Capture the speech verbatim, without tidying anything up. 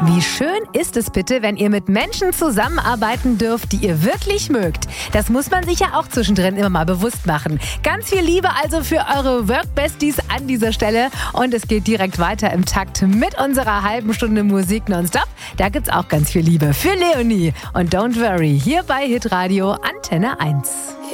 Wie schön ist es bitte, wenn ihr mit Menschen zusammenarbeiten dürft, die ihr wirklich mögt. Das muss man sich ja auch zwischendrin immer mal bewusst machen. Ganz viel Liebe also für eure Work-Besties an dieser Stelle. Und es geht direkt weiter im Takt mit unserer halben Stunde Musik nonstop. Da gibt's auch ganz viel Liebe für Leonie. Und don't worry, hier bei Hitradio Antenne eins.